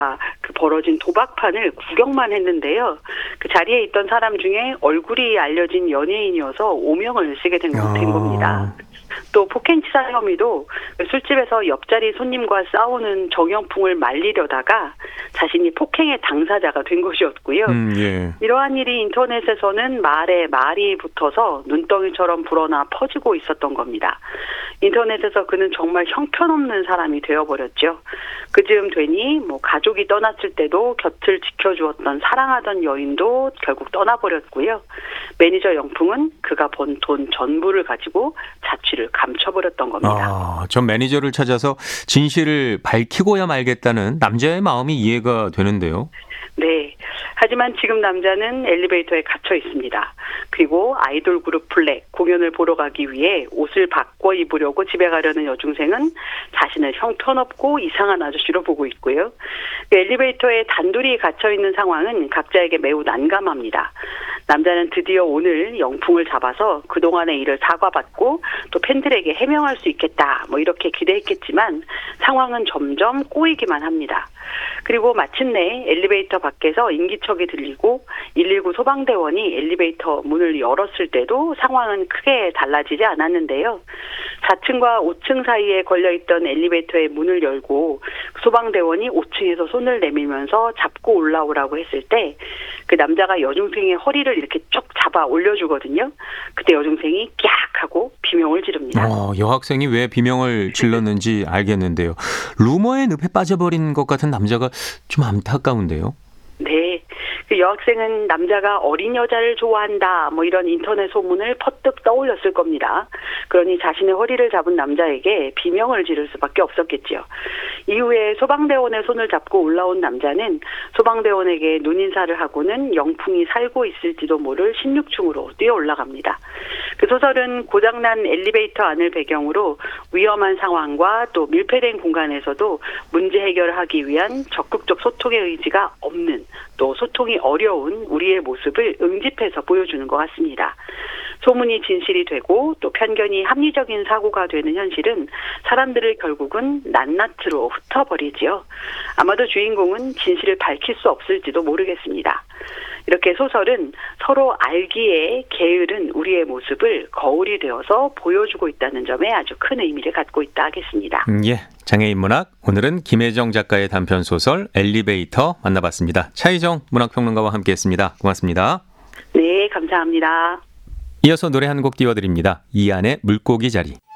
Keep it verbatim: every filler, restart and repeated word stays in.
그 벌어진 도박판을 구경만 했는데요. 그 자리에 있던 사람 중에 얼굴이 알려진 연예인이어서 오명을 쓰게 된, 아. 된 겁니다. 또 폭행치사 혐의도 술집에서 옆자리 손님과 싸우는 정영풍을 말리려다가 자신이 폭행의 당사자가 된 것이었고요. 음, 예. 이러한 일이 인터넷에서는 말에 말이 붙어서 눈덩이처럼 불어나 퍼지고 있었던 겁니다. 인터넷에서 그는 정말 형편없는 사람이 되어버렸죠. 그즈음 되니 뭐 가족이 떠났을 때도 곁을 지켜주었던 사랑하던 여인도 결국 떠나버렸고요. 매니저 영풍은 그가 번 돈 전부를 가지고 자취를 감춰버렸던 겁니다. 아, 전 매니저를 찾아서 진실을 밝히고야 말겠다는 남자의 마음이 이해가 되는데요. 네. 하지만 지금 남자는 엘리베이터에 갇혀 있습니다. 그리고 아이돌 그룹 블랙 공연을 보러 가기 위해 옷을 바꿔 입으려고 집에 가려는 여중생은 자신을 형편없고 이상한 아저씨로 보고 있고요. 그 엘리베이터에 단둘이 갇혀 있는 상황은 각자에게 매우 난감합니다. 남자는 드디어 오늘 영풍을 잡아서 그동안의 일을 사과받고 또 팬들에게 해명할 수 있겠다 뭐 이렇게 기대했겠지만 상황은 점점 꼬이기만 합니다. 그리고 마침내 엘리베이터 밖에서 인기척이 들리고 일일구 소방대원이 엘리베이터 문을 열었을 때도 상황은 크게 달라지지 않았는데요. 사 층과 오 층 사이에 걸려있던 엘리베이터의 문을 열고 소방대원이 오 층에서 손을 내밀면서 잡고 올라오라고 했을 때 그 남자가 여중생의 허리를 이렇게 쭉 잡아 올려주거든요. 그때 여중생이 깍 하고 비명을 지릅니다. 어, 여학생이 왜 비명을 질렀는지 알겠는데요. 루머의 늪에 빠져버린 것 같은 남자가 좀 안타까운데요. 네. 그 여학생은 남자가 어린 여자를 좋아한다 뭐 이런 인터넷 소문을 퍼뜩 떠올렸을 겁니다. 그러니 자신의 허리를 잡은 남자에게 비명을 지를 수밖에 없었겠지요. 이후에 소방대원의 손을 잡고 올라온 남자는 소방대원에게 눈인사를 하고는 영풍이 살고 있을지도 모를 십육 층으로 뛰어 올라갑니다. 그 소설은 고장난 엘리베이터 안을 배경으로 위험한 상황과 또 밀폐된 공간에서도 문제 해결을 하기 위한 적극적 소통의 의지가 없는 또 소통이 어려운 우리의 모습을 응집해서 보여주는 것 같습니다. 소문이 진실이 되고 또 편견이 합리적인 사고가 되는 현실은 사람들을 결국은 낱낱으로 흩어버리지요. 아마도 주인공은 진실을 밝힐 수 없을지도 모르겠습니다. 이렇게 소설은 서로 알기에 게으른 우리의 모습을 거울이 되어서 보여주고 있다는 점에 아주 큰 의미를 갖고 있다 하겠습니다. 음, 예, 장애인 문학 오늘은 김혜정 작가의 단편 소설 엘리베이터 만나봤습니다. 차희정 문학평론가와 함께했습니다. 고맙습니다. 네, 감사합니다. 이어서 노래 한 곡 띄워드립니다. 이안의 물고기 자리.